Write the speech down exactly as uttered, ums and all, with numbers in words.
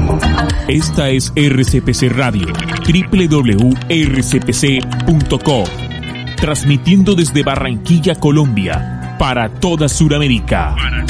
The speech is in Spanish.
Esta es R C P C Radio, doble u doble u doble u punto r c p c punto co, transmitiendo desde Barranquilla, Colombia, para toda Sudamérica.